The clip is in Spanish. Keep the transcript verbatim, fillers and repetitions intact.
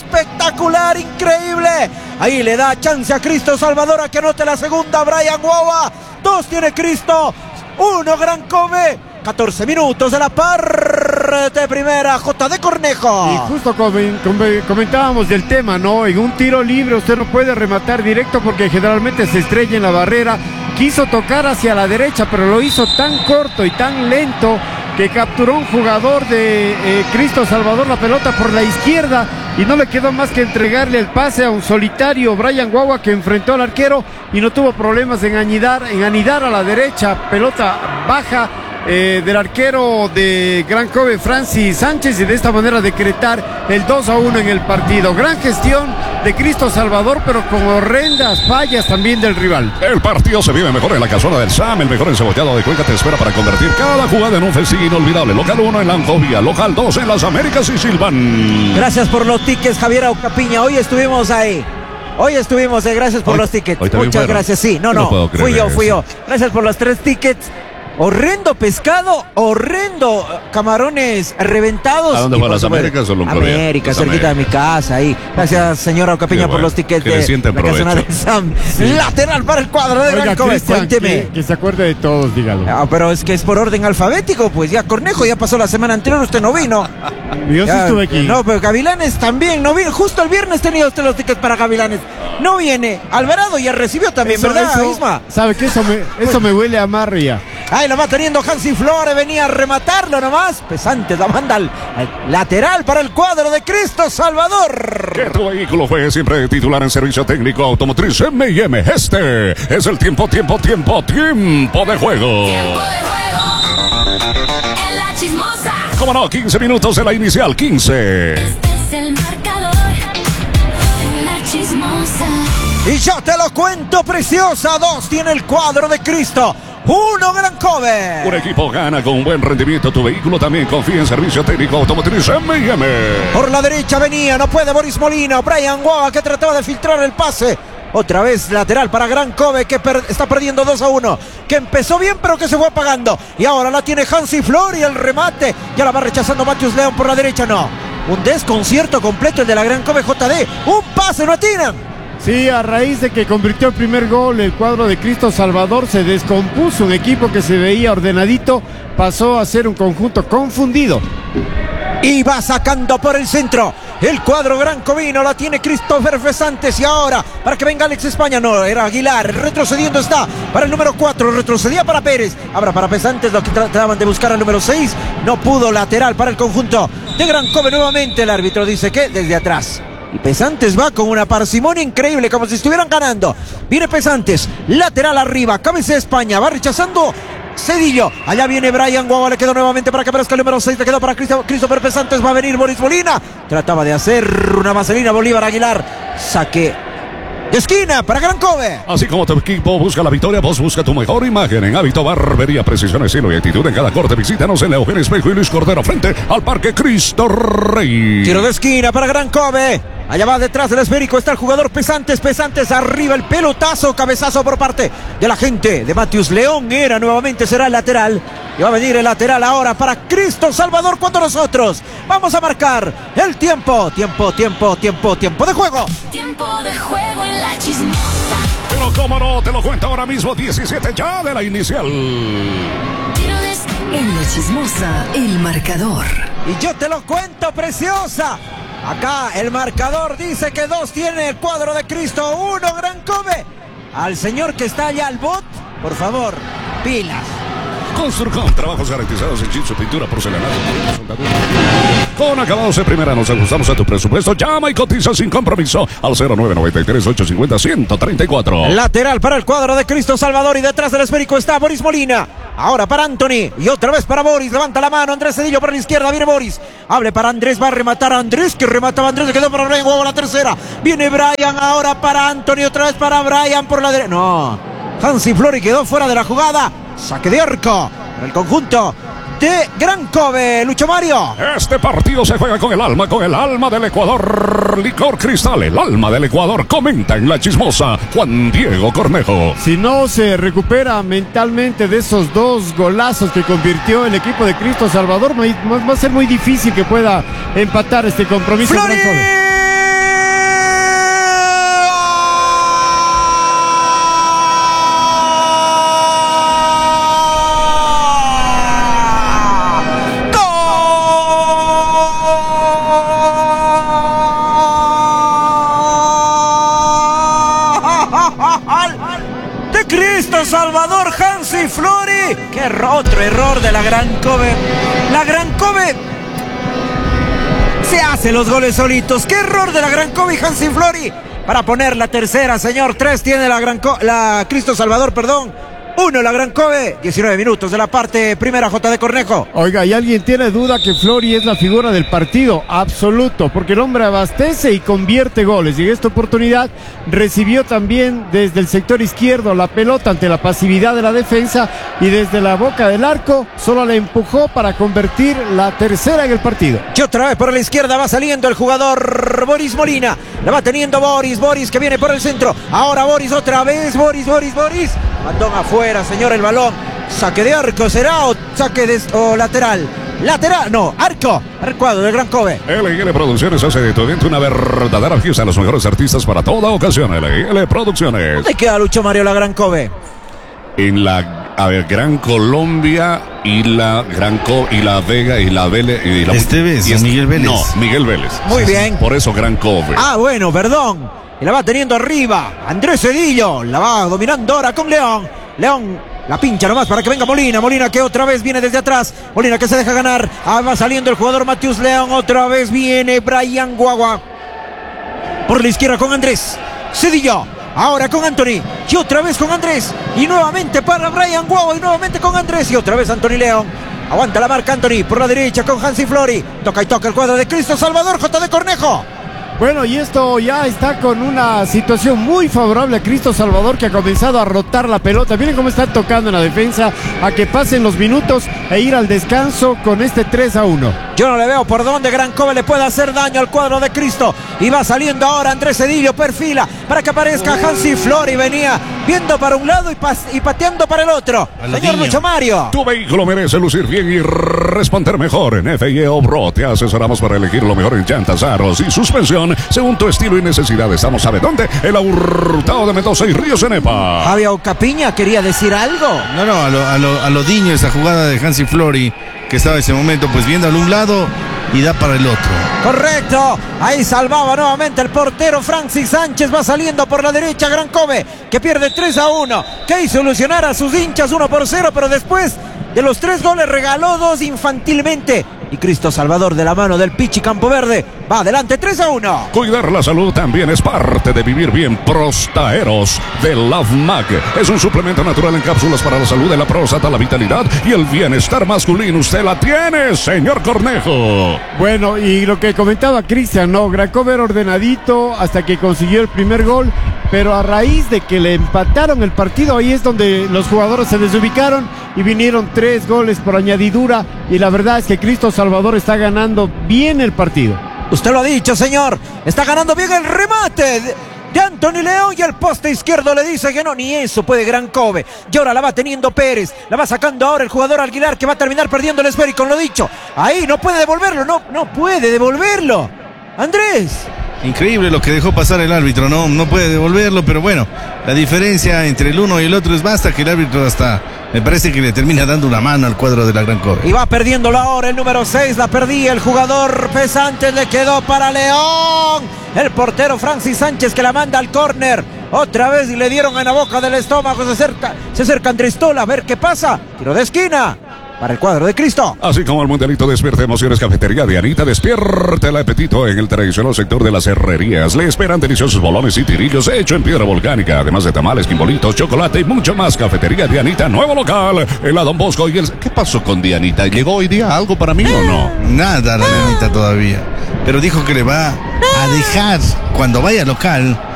espectacular, increíble. Ahí le da chance a Cristo Salvador a que anote la segunda. Brian Guava, dos tiene Cristo, uno Gran Kobe. catorce minutos de la parte primera, J D Cornejo. Y justo comentábamos del tema, ¿no? En un tiro libre usted no puede rematar directo porque generalmente se estrella en la barrera. Quiso tocar hacia la derecha, pero lo hizo tan corto y tan lento que capturó un jugador de eh, Cristo Salvador la pelota por la izquierda y no le quedó más que entregarle el pase a un solitario Brian Guava, que enfrentó al arquero y no tuvo problemas en anidar, en anidar a la derecha. Pelota baja Eh, del arquero de Gran Kobe, Francis Sánchez, y de esta manera decretar el dos a uno en el partido. Gran gestión de Cristo Salvador, pero con horrendas fallas también del rival. El partido se vive mejor en la casona del Sam. El mejor encebollado de Cuenca te espera para convertir cada jugada en un festín inolvidable. Local uno en la Anjovia, local dos en las Américas y Silvan. Gracias por los tickets, Javier Aucapiña. Hoy estuvimos ahí. Hoy estuvimos, eh, gracias por hoy, los tickets. Muchas fueron. gracias, sí. No, no, no fui yo, fui yo. Gracias por los tres tickets. Horrendo pescado, horrendo camarones reventados. ¿A dónde fue? ¿A las Américas o Loncorea? América, cerquita de mi casa, ahí. Gracias, señora Ocapiña, bueno, por los tickets de la casona de Sam. Sí. Lateral para el cuadro de Gran Kobe. Cuénteme. Que, que se acuerde de todos, dígalo. Ah, pero es que es por orden alfabético, pues ya Cornejo ya pasó la semana anterior, usted no vino. Yo ya, sí estuve aquí. No, pero Gavilanes también no vino. Justo el viernes tenía usted los tickets para Gavilanes. No viene. Alvarado ya recibió también, eso, ¿verdad, eso, Isma? ¿Sabe qué? Eso me, eso me huele a Marria. Ahí lo va teniendo Hansi Flore, venía a rematarlo nomás. Pesantes, la manda al, al lateral para el cuadro de Cristo Salvador. Que tu vehículo fue siempre titular en servicio técnico automotriz M y M. Este es el tiempo, tiempo, tiempo, tiempo de juego. Tiempo de juego. En la chismosa. ¿Cómo no? quince minutos de la inicial, quince. Este es el marcador. En la chismosa. Y yo te lo cuento, preciosa. Dos tiene el cuadro de Cristo. Uno Gran Kobe. Un equipo gana con buen rendimiento. Tu vehículo también confía en servicio técnico automotriz M y M. Por la derecha venía, no puede Boris Molina. Brian Guava que trataba de filtrar el pase. Otra vez lateral para Gran Kobe, que per está perdiendo dos a uno. Que empezó bien pero que se fue apagando. Y ahora la tiene Hansi Flor y el remate. Ya la va rechazando Matthews León por la derecha, no. Un desconcierto completo el de la Gran Kobe J D. Un pase, no atinan. Sí, a raíz de que convirtió el primer gol el cuadro de Cristo Salvador, se descompuso un equipo que se veía ordenadito, pasó a ser un conjunto confundido. Y va sacando por el centro el cuadro Gran Covino, la tiene Christopher Fesantes y ahora para que venga Alex España, no, era Aguilar, retrocediendo está para el número cuatro, retrocedía para Pérez, ahora para Fesantes, lo que trataban de buscar al número seis, no pudo, lateral para el conjunto de Gran Kobe nuevamente, el árbitro dice que desde atrás. Y Pesantes va con una parsimonia increíble, como si estuvieran ganando. Viene Pesantes, lateral arriba, cabeza de España, va rechazando Cedillo. Allá viene Brian Guava, le quedó nuevamente para que aparezca el número seis, le quedó para Christopher Pesantes, va a venir Boris Molina. Trataba de hacer una vaselina Bolívar Aguilar. Saque de esquina para Gran Kobe. Así como tu equipo busca la victoria, vos busca tu mejor imagen en Hábito Barbería, precisión, estilo y actitud en cada corte. Visítanos en Eugenio Espejo y Luis Cordero frente al Parque Cristo Rey. Tiro de esquina para Gran Kobe. Allá va detrás del esférico, está el jugador Pesantes, Pesantes arriba, el pelotazo, cabezazo por parte de la gente de Matthews León, era nuevamente, será el lateral, y va a venir el lateral ahora para Cristo Salvador, cuando nosotros vamos a marcar el tiempo, tiempo, tiempo, tiempo, tiempo de juego. Tiempo de juego en la chismosa. Pero cómo no, te lo cuento ahora mismo, diecisiete ya de la inicial. En la chismosa, el marcador. Y yo te lo cuento, preciosa. Acá el marcador dice que dos tiene el cuadro de Cristo, uno Gran Kobe. Al señor que está allá al bot, por favor, pilas. Construcom, trabajos garantizados en jeans, pintura, porcelanato, soldadura. Con acabados de primera nos ajustamos a tu presupuesto. Llama y cotiza sin compromiso al cero nueve nueve tres, ocho cinco cero, uno cero tres cuatro. Lateral para el cuadro de Cristo Salvador y detrás del esférico está Boris Molina. Ahora para Anthony y otra vez para Boris. Levanta la mano Andrés Cedillo por la izquierda. Viene Boris. Hable para Andrés. Va a rematar a Andrés. Que remataba Andrés. Le quedó para Brian Guava la tercera. Viene Brian ahora para Anthony. Otra vez para Brian por la derecha. No. Hansi Flori quedó fuera de la jugada. Saque de arco para el conjunto de Gran Kobe. Lucho Mario. Este partido se juega con el alma, con el alma del Ecuador. Licor Cristal, el alma del Ecuador. Comenta en la chismosa Juan Diego Cornejo. Si no se recupera mentalmente de esos dos golazos que convirtió el equipo de Cristo Salvador, va a ser muy difícil que pueda empatar este compromiso. ¡Flori! Salvador, Hansi Flori. Qué otro error de la Gran Kobe. La Gran Kobe se hace los goles solitos. Qué error de la Gran Kobe y Hansi Flori para poner la tercera, señor. Tres tiene la Gran Co la Cristo Salvador, perdón. Uno la Gran Kobe, diecinueve minutos de la parte primera, J D Cornejo. Oiga, ¿y alguien tiene duda que Flori es la figura del partido? Absoluto, porque el hombre abastece y convierte goles. Y en esta oportunidad recibió también desde el sector izquierdo la pelota ante la pasividad de la defensa y desde la boca del arco solo le empujó para convertir la tercera en el partido. Y otra vez por la izquierda va saliendo el jugador Boris Molina. La va teniendo Boris, Boris que viene por el centro. Ahora Boris otra vez, Boris, Boris, Boris. Mandón afuera, señor, el balón. Saque de arco será o saque de o lateral. Lateral, no, arco. Arcuado del Gran Kobe. L I L Producciones hace de tu evento una verdadera fiesta. Los mejores artistas para toda ocasión. L I L Producciones. ¿Dónde queda Lucho Mario la Gran Kobe? En la a ver, Gran Colombia y la Gran Co y la Vega y la Vélez y la Esteves, y es, Miguel Vélez. No, Miguel Vélez. Muy bien. Por eso Gran Kobe. Ah, bueno, perdón. Y la va teniendo arriba Andrés Cedillo. La va dominando ahora con León. León la pincha nomás para que venga Molina. Molina que otra vez viene desde atrás. Molina que se deja ganar. Ah, va saliendo el jugador Matheus León. Otra vez viene Brian Guagua. Por la izquierda con Andrés Cedillo. Ahora con Anthony. Y otra vez con Andrés. Y nuevamente para Brian Guagua. Y nuevamente con Andrés. Y otra vez Anthony León. Aguanta la marca Anthony. Por la derecha con Hansi Flori. Toca y toca el cuadro de Cristo Salvador. J D Cornejo. Bueno, y esto ya está con una situación muy favorable a Cristo Salvador, que ha comenzado a rotar la pelota. Miren cómo está tocando en la defensa a que pasen los minutos e ir al descanso con este tres a uno. Yo no le veo por dónde Gran Kobe le puede hacer daño al cuadro de Cristo. Y va saliendo ahora Andrés Cedillo, perfila para que aparezca Hansi Flori. Venía viendo para un lado y, y pateando para el otro. Señor Lucho Mario. Tu vehículo merece lucir bien y responder mejor. En F I E Obro te asesoramos para elegir lo mejor en llantas, aros y suspensión según tu estilo y necesidad. Estamos, ¿sabe dónde? El Hurtado de Mendoza y Río Cenepa. Javier Ocapiña quería decir algo. No, no, a lo, a lo, a lo Diño, esa jugada de Hansi Flori, que estaba en ese momento pues viéndolo a un lado y da para el otro. Correcto, ahí salvaba nuevamente el portero Francis Sánchez. Va saliendo por la derecha Gran Kobe, que pierde tres a uno. Que hizo ilusionar a sus hinchas uno por cero, pero después de los tres goles regaló dos infantilmente. Y Cristo Salvador, de la mano del Pichi Campoverde, va adelante tres a uno. Cuidar la salud también es parte de vivir bien. Prostaeros de Love Mag es un suplemento natural en cápsulas para la salud de la próstata, la vitalidad y el bienestar masculino. Usted la tiene, señor Cornejo. Bueno, y lo que comentaba Cristian, no, Gran Kobe era ordenadito hasta que consiguió el primer gol, pero a raíz de que le empataron el partido, ahí es donde los jugadores se desubicaron y vinieron tres goles por añadidura, y la verdad es que Cristo Salvador está ganando bien el partido. Usted lo ha dicho, señor, está ganando bien el remate de, de Anthony León, y el poste izquierdo le dice que no, ni eso puede Gran Kobe. Y ahora la va teniendo Pérez, la va sacando ahora el jugador Aguilar, que va a terminar perdiendo el esférico, lo dicho. Ahí no puede devolverlo, no, no puede devolverlo. Andrés. Increíble lo que dejó pasar el árbitro, no, no puede devolverlo, pero bueno, la diferencia entre el uno y el otro es basta, que el árbitro hasta me parece que le termina dando una mano al cuadro de la Gran Kobe. Y va perdiéndolo ahora el número seis, la perdía el jugador pesante, le quedó para León. El portero Francis Sánchez, que la manda al córner. Otra vez y le dieron en la boca del estómago, se acerca, se acerca Andrés Tola a ver qué pasa. Tiro de esquina para el cuadro de Cristo. Así como el mundialito despierta emociones, Cafetería Dianita despierta el apetito en el tradicional sector de las herrerías. Le esperan deliciosos bolones y tirillos hechos en piedra volcánica, además de tamales, quimbolitos, chocolate y mucho más. Cafetería Dianita, nuevo local en la Don Bosco y el... ¿Qué pasó con Dianita? ¿Llegó hoy día algo para mí o no? Nada, la nenita todavía, pero dijo que le va a dejar cuando vaya al local